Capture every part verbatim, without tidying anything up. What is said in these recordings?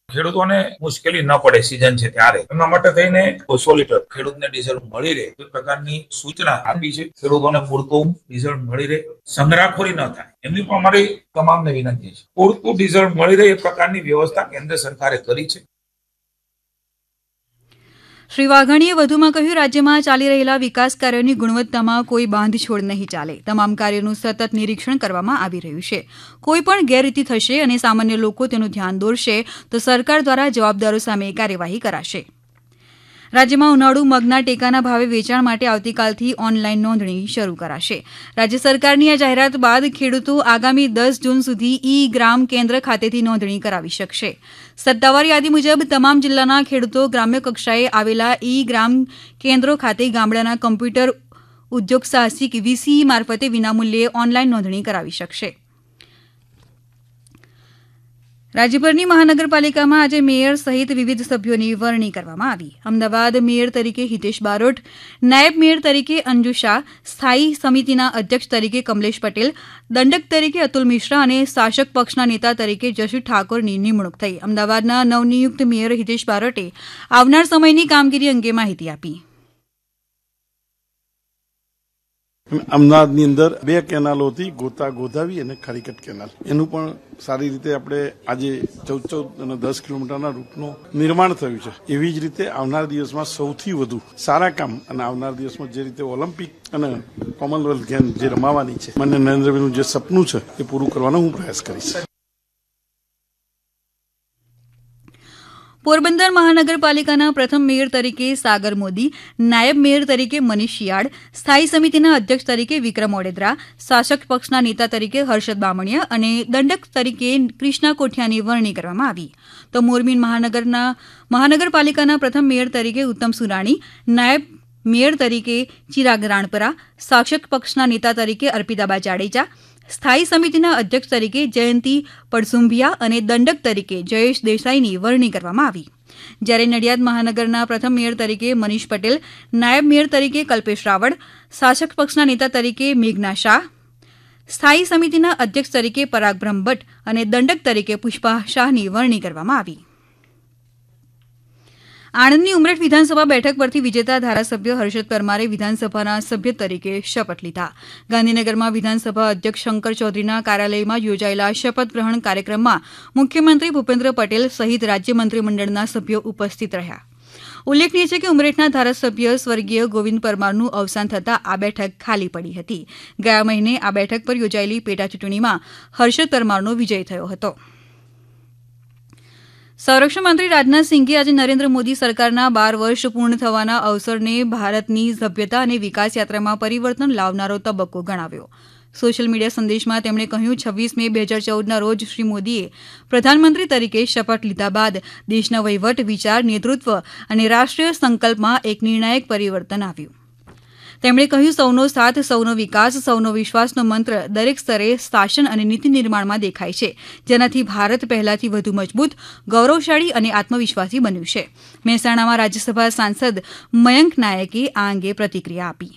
ખેડૂતોને મુશ્કેલી ન પડે સીઝન છે ત્યારે એના માટે થઈને સો લીટર ખેડૂતને ડીઝલ મળી રહે એ પ્રકારની સૂચના આપી છે. ખેડૂતોને પૂરતું ડીઝલ મળી રહે, સંગ્રહખોરી ન થાય એમની પણ અમારી તમામને વિનંતી છે. પૂરતું ડીઝલ મળી રહે એ પ્રકારની વ્યવસ્થા કેન્દ્ર સરકારે કરી છે. શ્રી વાઘાણીએ વધુમાં કહ્યું, રાજ્યમાં ચાલી રહેલા વિકાસ કાર્યોની ગુણવત્તામાં કોઈ બાંધછોડ નહીં ચાલે. તમામ કાર્યોનું સતત નિરીક્ષણ કરવામાં આવી રહ્યું છે. કોઈ પણ ગેરરીતિ થશે અને સામાન્ય લોકો તેનું ધ્યાન દોરશે તો સરકાર દ્વારા જવાબદારો સામે કાર્યવાહી કરાશે. રાજ્યમાં ઉનાળુ મગના ટેકાના ભાવે વેચાણ માટે આવતીકાલથી ઓનલાઈન નોંધણી શરૂ કરાશે. રાજ્ય સરકારની આ જાહેરાત બાદ ખેડૂતો આગામી દસ જૂન સુધી ઈ ગ્રામ કેન્દ્ર ખાતેથી નોંધણી કરાવી શકશે. સત્તાવાર યાદી મુજબ તમામ જિલ્લાના ખેડૂતો ગ્રામ્ય કક્ષાએ આવેલા ઈ ગ્રામ કેન્દ્રો ખાતે ગામડાના કમ્પ્યુટર ઉદ્યોગ સાહસિક વીસી મારફતે વિનામૂલ્યે ઓનલાઈન નોંધણી કરાવી શકશે. રાજ્યભરની મહાનગરપાલિકામાં આજે મેયર સહિત વિવિધ સભ્યોની વરણી કરવામાં આવી. અમદાવાદ મેયર તરીકે હિતેશ બારોટ, નાયબ મેયર તરીકે અંજુ શાહ, સ્થાયી સમિતિના અધ્યક્ષ તરીકે કમલેશ પટેલ, દંડક તરીકે અતુલ મિશ્રા અને શાસક પક્ષના નેતા તરીકે જશુ ઠાકોરની નિમણૂક થઈ. અમદાવાદના નવનિયુક્ત મેયર હિતેશ બારોટે આવનાર સમયની કામગીરી અંગે માહિતી આપી. અમદાવાદની અંદર બે કેનાલો હતી, ગોતા ગોધાવી અને ખરીકટ કેનાલ. એનું પણ સારી રીતે આપણે આજે ચૌદ ચૌદ અને દસ કિલોમીટરના રૂટનું નિર્માણ થયું છે. એવી જ રીતે આવનાર દિવસમાં સૌથી વધુ સારા કામ અને આવનાર દિવસમાં જે રીતે ઓલિમ્પિક અને કોમનવેલ્થ ગેમ જે રમાવાની છે, માનનીય નરેન્દ્રભાઈનું જે સપનું છે એ પૂરું કરવાનો હું પ્રયાસ કરીશ. પોરબંદર મહાનગરપાલિકાના પ્રથમ મેયર તરીકે સાગર મોદી, નાયબ મેયર તરીકે મનીષ શિયાળ, સ્થાયી સમિતિના અધ્યક્ષ તરીકે વિક્રમ ઓડેદરા, શાસક પક્ષના નેતા તરીકે હર્ષદ બામણિયા અને દંડક તરીકે ક્રિષ્ના કોઠિયાની વરણી કરવામાં આવી. તો મોરબી મહાનગરના મહાનગરપાલિકાના પ્રથમ મેયર તરીકે ઉત્તમ સુરાણી, નાયબ મેયર તરીકે ચિરાગ રાણપરા, શાસક પક્ષના નેતા તરીકે અર્પિતાબા જાડેજા, સ્થાયી સમિતિના અધ્યક્ષ તરીકે જયંતી પડસુંભિયા અને દંડક તરીકે જયેશ દેસાઈની વરણી કરવામાં આવી. જ્યારે નડિયાદ મહાનગરના પ્રથમ મેયર તરીકે મનીષ પટેલ, નાયબ મેયર તરીકે કલ્પેશ રાવળ, શાસક પક્ષના નેતા તરીકે મેઘના શાહ, સ્થાયી સમિતિના અધ્યક્ષ તરીકે પરાગ બ્રહ્મભટ્ટ અને દંડક તરીકે પુષ્પા શાહની વરણી કરવામાં આવી. આણંદની ઉમરેઠ વિધાનસભા બેઠક પરથી વિજેતા ધારાસભ્ય હર્ષદ પરમારે વિધાનસભાના સભ્ય તરીકે શપથ લીધા. ગાંધીનગરમાં વિધાનસભા અધ્યક્ષ શંકર ચૌધરીના કાર્યાલયમાં યોજાયેલા શપથ ગ્રહણ કાર્યક્રમમાં મુખ્યમંત્રી ભૂપેન્દ્ર પટેલ સહિત રાજ્ય મંત્રીમંડળના સભ્યો ઉપસ્થિત રહ્યા. ઉલ્લેખનીય છે કે ઉમરેઠના ધારાસભ્ય સ્વર્ગીય ગોવિંદ પરમારનું અવસાન થતાં આ બેઠક ખાલી પડી હતી. ગયા મહિને આ બેઠક પર યોજાયેલી પેટાચૂંટણીમાં હર્ષદ પરમારનો વિજય થયો હતો. સંરક્ષણ મંત્રી રાજનાથસિંહે આજે નરેન્દ્ર મોદી સરકારના બાર વર્ષ પૂર્ણ થવાના અવસરને ભારતની સભ્યતા અને વિકાસ યાત્રામાં પરિવર્તન લાવનારો તબક્કો ગણાવ્યો. સોશિયલ મીડિયા સંદેશમાં તેમણે કહ્યું, છવ્વીસ મે બે હજાર ચૌદના રોજ શ્રી મોદીએ પ્રધાનમંત્રી તરીકે શપથ લીધા બાદ દેશના વહીવટ, વિચાર, નેતૃત્વ અને રાષ્ટ્રીય સંકલ્પમાં એક નિર્ણાયક પરિવર્તન આવ્યું. તેમણે કહ્યું, સૌનો સાથ, સૌનો વિકાસ, સૌનો વિશ્વાસનો મંત્ર દરેક સ્તરે શાસન અને નીતિ નિર્માણમાં દેખાય છે, જેનાથી ભારત પહેલાથી વધુ મજબૂત, ગૌરવશાળી અને આત્મવિશ્વાસી બન્યું છે. મહેસાણામાં રાજ્યસભા સાંસદ મયંક નાયકે આ અંગે પ્રતિક્રિયા આપી.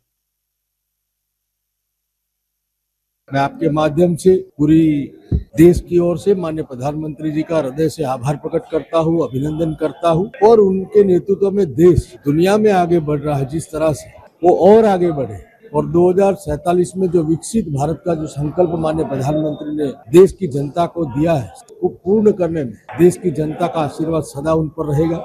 मैं आपके माध्यम से पूरी देश की ओर से माननीय प्रधानमंत्री जी का हृदय से आभार प्रकट करता हूँ, अभिनंदन करता हूँ और उनके नेतृत्व में देश दुनिया में आगे बढ़ रहा है, जिस तरह से वो और आगे बढ़े और दो हज़ार सैंतालीस में जो विकसित भारत का जो संकल्प माननीय प्रधानमंत्री ने देश की जनता को दिया है, वो पूर्ण करने में देश की जनता का आशीर्वाद सदा उन पर रहेगा.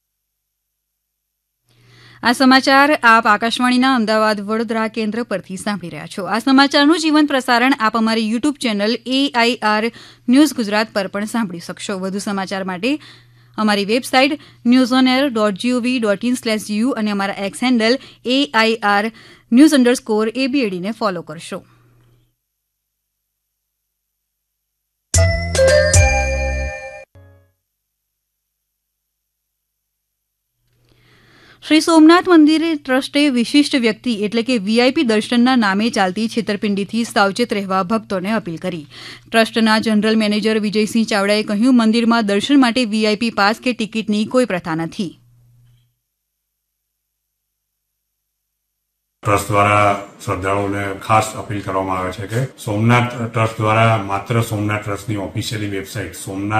આ સમાચાર આપ આકાશવાણીના અમદાવાદ વડોદરા કેન્દ્ર પરથી સાંભળી રહ્યા છો. આ સમાચારનું જીવંત પ્રસારણ આપ અમારી YouTube channel AIR news Gujarat પર પણ સાંભળી શકશો. વધુ સમાચાર માટે અમારી website news on air dot GOV dot in slash you અને અમારા x handle AIR news underscore એબીએડીને follow કરશો. શ્રી સોમનાથ મંદિર ટ્રસ્ટે વિશિષ્ટ વ્યક્તિ એટલે કે વીઆઈપી દર્શનના નામે ચાલતી છેતરપિંડીથી સાવચેત રહેવા ભક્તોને અપીલ કરી. ટ્રસ્ટના જનરલ મેનેજર વિજયસિંહ ચાવડાએ કહ્યું, મંદિરમાં દર્શન માટે વીઆઈપી પાસ કે ટિકિટની કોઈ પ્રથા નથી. ટ્રસ્ટ દ્વારા શ્રદ્ધાળુઓને ખાસ અપીલ કરવામાં આવે છે કે સોમનાથ ટ્રસ્ટ દ્વારા માત્ર સોમનાથ ટ્રસ્ટની ઓફિશિયલી વેબસાઇટ સોમનાથ